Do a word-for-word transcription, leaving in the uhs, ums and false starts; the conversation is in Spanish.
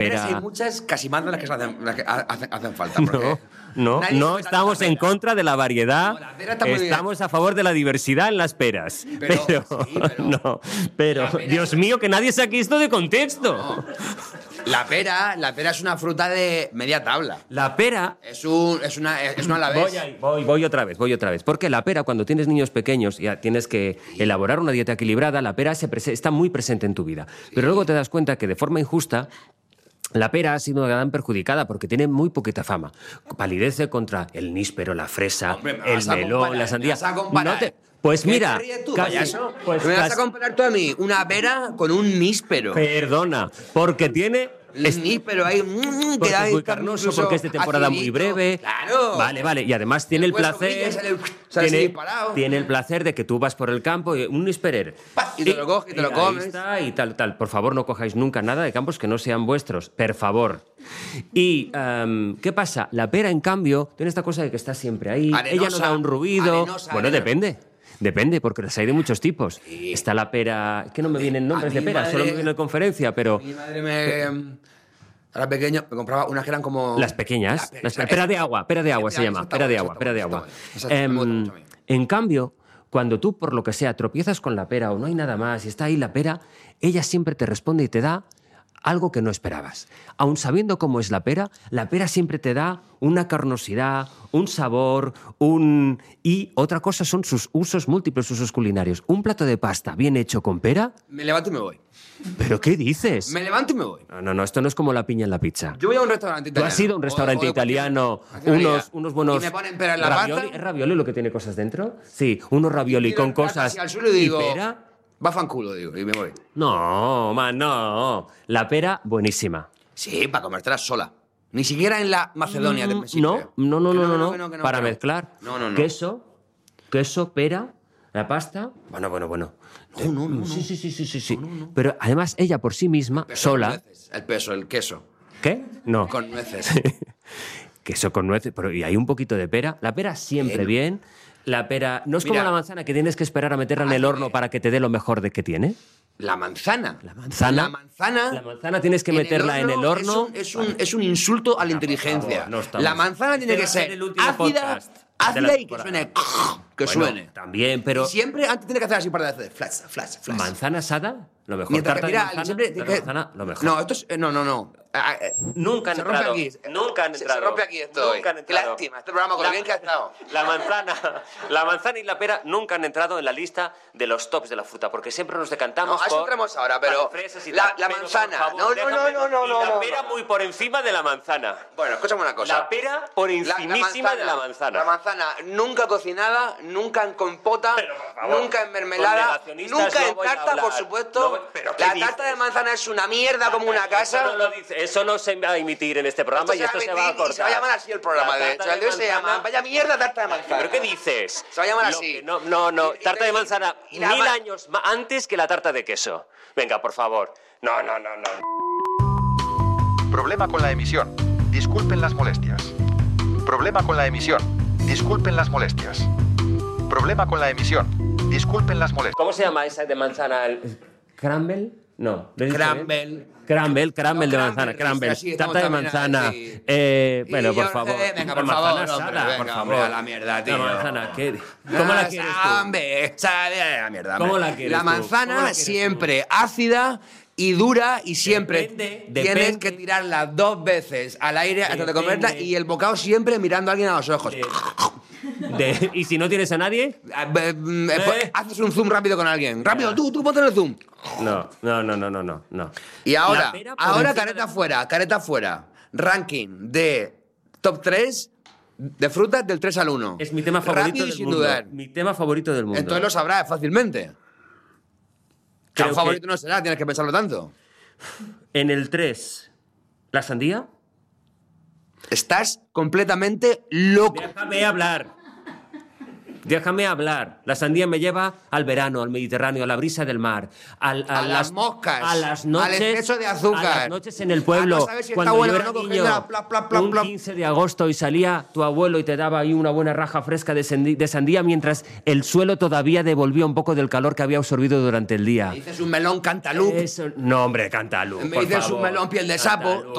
pera... hay muchas, casi más de las que, se hacen, las que hacen, hacen falta. No, no, no estamos en contra de la variedad, no, la pera está muy estamos bien. a favor de la diversidad en las peras. Pero, Pero, sí, pero- no, pero Dios mío, que nadie saque esto de contexto. No. La pera, la pera es una fruta de media tabla. La pera... Es un, es una, es una alavés. Voy, ahí, voy, voy otra vez, voy otra vez. Porque la pera, cuando tienes niños pequeños, ya tienes que elaborar una dieta equilibrada, la pera se prese- está muy presente en tu vida. Pero luego te das cuenta que de forma injusta la pera ha sido una gran perjudicada porque tiene muy poquita fama. Palidece contra el níspero, la fresa, Hombre, me el vas a melón, comparar, la sandía. me vas a comparar. No te- Pues ¿Qué mira, te ríes tú, casi- payaso? pues me vas casi- a comparar tú a mí una pera con un níspero. Perdona, porque tiene... El níspero ahí, mm, Porque que es hay muy carnoso, porque es de temporada muy acidito. breve. Claro. Vale, vale. Y además tiene el El hueso placer. brilla, sale- sale así tiene, disparado. tiene el placer de que tú vas por el campo y un nísperer. Pa, y te lo coges y te lo ahí comes. está, y tal, tal. Por favor, no cojáis nunca nada de campos que no sean vuestros. Per favor. Y, em, ¿qué pasa? La pera, en cambio, tiene esta cosa de que está siempre ahí. Arenosa, Ella no da un ruido. arenosa, bueno, arenosa. depende. Depende, porque las hay de muchos tipos. Sí. Está la pera... Que no me vienen nombres A de mi pera, madre- solo me viene en conferencia, pero... Mi madre me... Era pequeño, me compraba unas que eran como... Las pequeñas, La las- esa- pera de agua, pera de agua esa- se esa llama, está pera de buena, agua, esa pera de está agua. buena, esa está Em, buena, me gusta mucho a mí. en cambio, cuando tú, por lo que sea, tropiezas con la pera o no hay nada más y está ahí la pera, ella siempre te responde y te da algo que no esperabas. Aun sabiendo cómo es la pera, la pera siempre te da una carnosidad, un sabor, un... Y otra cosa son sus usos múltiples, usos culinarios. Un plato de pasta bien hecho con pera... Me levanto y me voy. ¿Pero qué dices? Me levanto y me voy. No, no, no, esto no es como la piña en la pizza. Yo voy a un restaurante Tú italiano. has ido a un restaurante O- o de cualquier italiano, nacionalidad. unos, unos buenos... Y me ponen pera en la ravioli. pasta. ¿Es ravioli lo que tiene cosas dentro? Sí, unos ravioli Tiro con el plato cosas... así al suelo y digo, pera? va fanculo, digo, y me voy. No, man, no. La pera, buenísima. Sí, para comértela sola. Ni siquiera en la Macedonia del México. No, no, no, Que no, no, que que Para que no. mezclar. No, no, no. Queso, queso, pera, la pasta... Bueno, bueno, bueno. No, no, no. Sí, sí, sí, sí, sí. sí. Pero además ella por sí misma, Peso con sola... nueces. El peso, el queso. ¿Qué? No. Con nueces. Queso con nueces, pero y hay un poquito de pera. La pera siempre Bueno. bien. La pera no es Mira. como la manzana que tienes que esperar a meterla en el Hazme- horno para que te dé lo mejor de que tiene. La manzana. La manzana. La manzana. La manzana tienes que en meterla en el horno. Es un, es un, es un insulto a la inteligencia. favor, no estamos- La manzana tiene Este que va a ser ser el último ácida, podcast de la ácida y que temporada. suene. Que Bueno, suene. También, pero Y siempre antes tiene que hacer así un par de veces. Flash, flash, flash. manzana asada, lo mejor. Mientras que Tarta de tira, manzana, siempre tarta tiene de que- manzana, lo mejor. No, esto es. No, no, no. Ah, eh, Nunca han se rompe entrado. aquí. Nunca han Se- entrado. Se rompe aquí esto hoy. Nunca han Qué entrado. lástima. Este programa con lo La- bien que ha estado. La manzana, la manzana y la pera nunca han entrado en la lista de los tops de la fruta, porque siempre nos decantamos No, a eso por entramos ahora, pero las fresas y la- tal. la Pero, manzana. por favor, No, no, déjame- no, no, y no, la no, pera no. muy por encima de la manzana. Bueno, escúchame una cosa. La pera por La- encimísima de la manzana. La manzana nunca cocinada, nunca en compota, Pero, por favor, nunca en con mermelada, negacionistas nunca no en voy a tarta, hablar. por supuesto. No voy- ¿pero qué la dices? tarta de manzana es una mierda como una casa. Eso no, lo dice, eso no se va a emitir en este programa y esto se va a emitir cortar. y se va a llamar así el programa, La de tarta hecho. El de hoy se manzana- llama Vaya mierda tarta de manzana. ¿Pero qué dices? Se va a llamar Lo así. que no, no, no. Y- y- Tarta de y- manzana y la mil ma- años ma- antes que la tarta de queso. Venga, por favor. No, no, no, no. Problema con la emisión. Disculpen las molestias. Problema con la emisión. Disculpen las molestias. Problema con la emisión. Disculpen las molestias. ¿Cómo se llama esa de manzana? ¿El- ¿Crumble? No. ¿lo he dicho Crumble. bien? Crumble, crumble No, de crumble, manzana, crumble. sí, Tarta estamos de también manzana. aquí. Eh, bueno, Y por yo- favor. eh, venga, La por manzana favor, asada, hombre, por venga, favor. hombre, a la mierda, tío. La manzana, ¿qué? ¿Cómo la quieres tú? Hombre, sabe a la mierda. ¿Cómo hombre. la quieres La tú? manzana ¿Cómo la quieres siempre ácida y dura y siempre Depende, tienes depende. que tirarla dos veces al aire antes de Depende. comerla y el bocado siempre mirando a alguien a los ojos. De- de- ¿Y si no tienes a nadie? Ah, be- mm, eh, ¿Eh? pues, haces un zoom rápido con alguien. Rápido, tú, tú ponte en el zoom. No, no, no, no, no, no. no. Y ahora, La pera por ahora encima careta de- fuera, careta fuera. Ranking de top tres de frutas del tres al uno. Es mi tema favorito Rápido y del sin mundo. dudar. Mi tema favorito del mundo. Entonces lo sabrás fácilmente. Que Creo un favorito que- no será, tienes que pensarlo tanto. En el tres, ¿la sandía? Estás completamente loco. Déjame hablar. Déjame hablar. La sandía me lleva al verano, al Mediterráneo, a la brisa del mar, al- A las moscas, a las al noches, exceso de azúcar, a las noches en el pueblo. a no saber si está cuando bueno yo o era no niño, cogerla, plap, plap, plap, un plap. quince de agosto y salía tu abuelo y te daba ahí una buena raja fresca de, sendi- de sandía mientras el suelo todavía devolvía un poco del calor que había absorbido durante el día. Me dices un melón cantaloupe. Eso, no, hombre, cantaloupe. Me por dices un favor. melón piel de sapo. Cantaloupe.